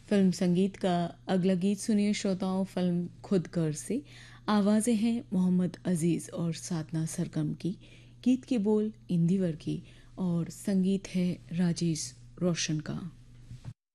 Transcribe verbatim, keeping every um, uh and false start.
Film संगीत का अगला गीत सुनिए श्रोताओं, फिल्म खुद कर से। आवाज़ें हैं मोहम्मद अजीज़ और साधना सरगम की। गीत के बोल इंदिवर की और संगीत है राजेश रोशन का।